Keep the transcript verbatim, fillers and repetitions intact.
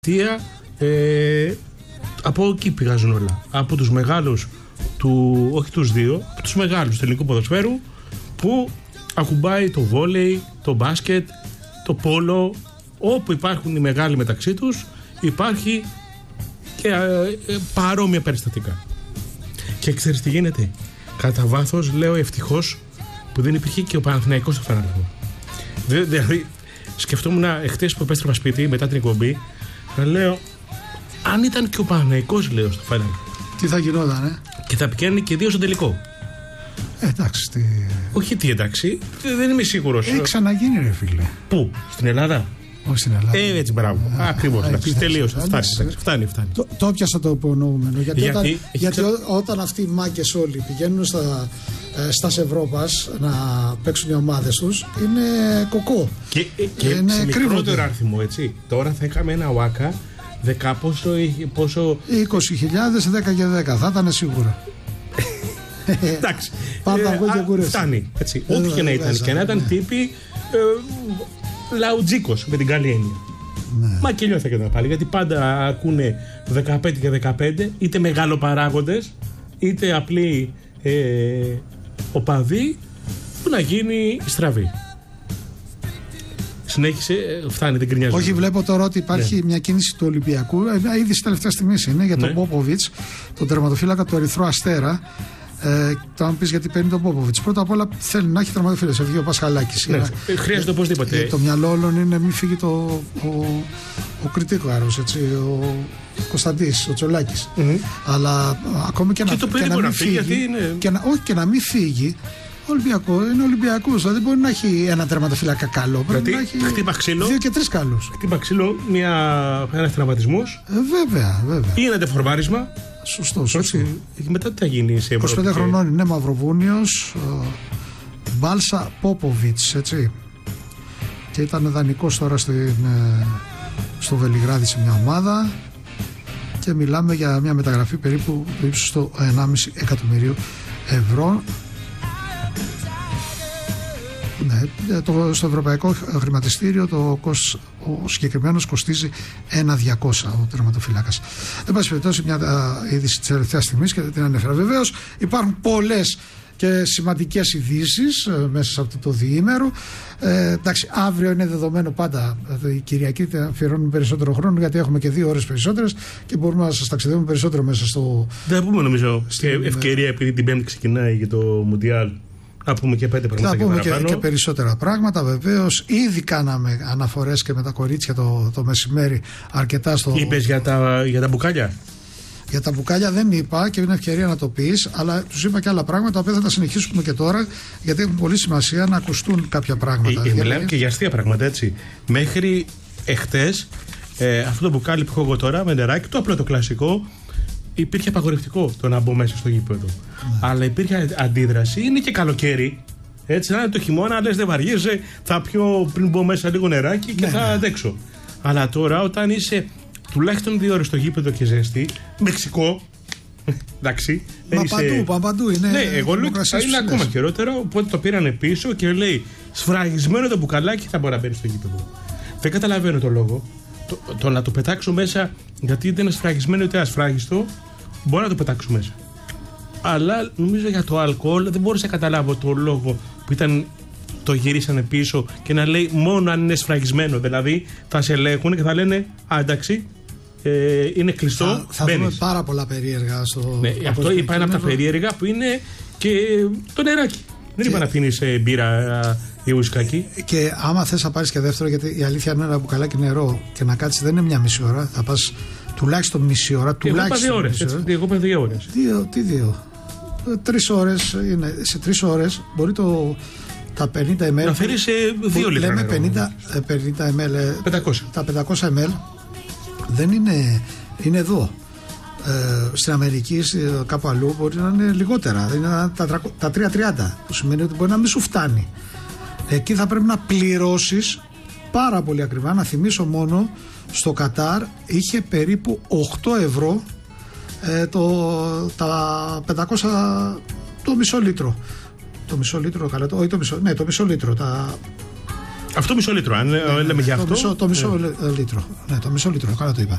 Ε, από εκεί πηγάζουν όλα. Από τους μεγάλους, του, όχι τους δύο, από τους μεγάλους του ελληνικού ποδοσφαίρου, που ακουμπάει το βόλεϊ, το μπάσκετ, το πόλο. Όπου υπάρχουν οι μεγάλοι μεταξύ τους, υπάρχει και ε, ε, παρόμοια περιστατικά. Και ξέρεις τι γίνεται? Κατά βάθος λέω ευτυχώς που δεν υπήρχε και ο Παναθηναϊκός στο Final Four. Δηλαδή, σκεφτόμουν εχθές που επέστρεφα σπίτι μετά την εκπομπή, να λέω, αν ήταν και ο Παναθηναϊκός, λέω, στο Final Four, τι θα γινόταν, ε? Και θα πηγαίνουν και δύο στο τελικό. Ε, εντάξει. Τι... Όχι τι εντάξει, δεν είμαι σίγουρος. Έχει ξαναγίνει, ρε φίλε. Πού? Στην Ελλάδα? Όχι στην Ελλάδα. Ε, έτσι, μπράβο. Ακριβώς. Τελείωσε. Φτάνει, φτάνει. φτάνει. Το, το πιάσα το υπονοούμενο. Γιατί, γιατί, όταν, γιατί ξα... όταν αυτοί οι μάγκες όλοι πηγαίνουν στα, ε, στας Ευρώπας να παίξουν οι ομάδες τους, είναι κοκό. Και, και είναι σε μικρότερο αριθμό, έτσι. Τώρα θα είχαμε ένα ΟΑΚΑ δέκα πόσο. πόσο... είκοσι χιλιάδες, δέκα και δέκα. Θα ήταν σίγουρο. Εντάξει. Πάρτα εγώ και κουρές. Φτάνει. Ό,τι και να ήταν. Και να ήταν τύποι. Λαουτζίκος με την καλή έννοια. Ναι. Μα και λιώθα και εδώ πάλι, γιατί πάντα ακούνε δεκαπέντε και δεκαπέντε, είτε μεγαλοπαράγοντες είτε απλοί ε, οπαδοί, που να γίνει στραβή. Συνέχισε, φτάνει, δεν κρινιάζει. Όχι, βλέπω τώρα ότι υπάρχει ναι. μια κίνηση του Ολυμπιακού. Ήδη στη τελευταία στιγμή είναι για τον ναι. Πόποβιτς, τον τερματοφύλακα του Ερυθρού Αστέρα. Ε, το αν πει γιατί παίρνει τον Πόποβιτς. Πρώτα απ' όλα θέλει να έχει τερματοφύλακες. Ευγεί ο Πασχαλάκης. Ναι, ε, χρειάζεται οπωσδήποτε. Το μυαλό όλων είναι μην φύγει το, ο, ο κριτήκαρος, έτσι, ο Κωνσταντής, ο Τσολάκης. Mm-hmm. Αλλά ακόμη και, και να, το και να μην φύγει. Γιατί είναι... και να, όχι και να μην φύγει. Ολυμπιακό είναι Ολυμπιακός. Δηλαδή μπορεί να έχει ένα τερματοφύλακα καλό. Πρέπει να έχει χτύπα ξύλο. Δύο και τρεις καλούς. Χτύπα ξύλο, ένα τραυματισμός. Ε, βέβαια, βέβαια. Ή ένα δεφορμάρισμα. Σωστό, σωστό. Μετά τι θα γίνει σε Ευρώπη? είκοσι πέντε χρονών είναι, Μαυροβούνιος, Μπάλσα Πόποβιτς, έτσι. Και ήταν δανεικός τώρα στην, στο Βελιγράδι σε μια ομάδα. Και μιλάμε για μια μεταγραφή περίπου ύψους στο ενάμιση εκατομμυρίου ευρώ. Ναι, το, στο ευρωπαϊκό χρηματιστήριο το κοσ, ο συγκεκριμένος κοστίζει ένα διακόσια ο τερματοφύλακας. Εν πάση περιπτώσει, μια είδηση της τελευταίας στιγμής και την ανέφερα. Βεβαίως υπάρχουν πολλές και σημαντικές ειδήσεις ε, μέσα σε αυτό το διήμερο. Ε, εντάξει, αύριο είναι δεδομένο πάντα. Η Κυριακή αφιερώνουμε περισσότερο χρόνο, γιατί έχουμε και δύο ώρες περισσότερες και μπορούμε να σας ταξιδεύουμε περισσότερο μέσα στο. Δεν πούμε, νομίζω, στην ευκαιρία, επειδή την Πέμπτη ξεκινάει για το Μουντιάλ. Να πούμε και πέντε πράγματα. Θα πούμε και, και, και περισσότερα πράγματα, βεβαίως. Ήδη κάναμε αναφορές και με τα κορίτσια το, το μεσημέρι αρκετά στο. Είπες για τα, για τα μπουκάλια? Για τα μπουκάλια δεν είπα και είναι ευκαιρία να το πεις, αλλά τους είπα και άλλα πράγματα, τα οποία θα τα συνεχίσουμε και τώρα, γιατί έχουν πολύ σημασία να ακουστούν κάποια πράγματα. Ε, ε, μιλάμε και για αστεία πράγματα, έτσι. Μέχρι εχθές, ε, αυτό το μπουκάλι που έχω εγώ τώρα με νεράκι, το απλό το κλασικό, υπήρχε απαγορευτικό το να μπω μέσα στο γήπεδο. Ναι. Αλλά υπήρχε αντίδραση, είναι και καλοκαίρι. Έτσι, να είναι το χειμώνα, λες δεν βαριέσαι, θα πιω πριν μπω μέσα λίγο νεράκι και ναι, θα αντέξω. Ναι. Αλλά τώρα, όταν είσαι τουλάχιστον δύο ώρες στο γήπεδο και ζέστη, Μεξικό, εντάξει. Μα είσαι... παντού, πα, παντού είναι. Ναι, εγώ λέω ότι είναι ακόμα χειρότερο. Οπότε το πήρανε πίσω και λέει σφραγισμένο το μπουκαλάκι, θα μπορεί να μπαίνει στο γήπεδο. Δεν καταλαβαίνω το λόγο. Το, το να το πετάξω μέσα, γιατί δεν είναι σφραγισμένο ούτε ασφράγιστο, μπορώ να το πετάξω μέσα. Αλλά νομίζω για το αλκοόλ δεν μπορούσα να καταλάβω το λόγο που ήταν. Το γυρίσανε πίσω και να λέει μόνο αν είναι σφραγισμένο. Δηλαδή θα σε ελέγχουν και θα λένε α, εντάξει, ε, είναι κλειστό. Θα, θα δούμε πάρα πολλά περίεργα στο. Ναι, αυτό είπα ένα από τα περίεργα που είναι και το νεράκι. Δεν είπα να πίνεις ε, μπύρα ή ουσκάκι. Και άμα θες να πάρεις και δεύτερο, γιατί η αλήθεια είναι ένα μπουκαλάκι νερό και να κάτσεις δεν είναι μια μισή ώρα. Θα πας τουλάχιστον μισή ώρα. Τουλάχιστον εγώ είπα δύο ώρες. Εγώ είπα δύο ώρες. Δύο, τι δύο. Τρεις ώρες είναι. Σε τρεις ώρες μπορεί το. Τα πενήντα μιλιλίτρα. Να φέρει σε δύο λίτρα. Λέμε πενήντα, πενήντα μιλιλίτρα. πεντακόσια. Τα πεντακόσια μιλιλίτρα δεν είναι. Είναι εδώ. Ε, στην Αμερική, κάπου αλλού μπορεί να είναι λιγότερα. Είναι τα, τα τρία τριάντα. Που σημαίνει ότι μπορεί να μην σου φτάνει. Εκεί θα πρέπει να πληρώσεις πάρα πολύ ακριβά. Να θυμίσω μόνο, στο Κατάρ είχε περίπου οκτώ ευρώ ε, το, τα πεντακόσια, το μισό λίτρο. Το μισό λίτρο, καλά, το, όχι το μισό, ναι, το μισό λίτρο. Τα... Αυτό μισό λίτρο, αν ναι, λέμε για το αυτό. Μισό, το μισό ναι. λίτρο. Ναι, το μισό λίτρο, καλά το είπα.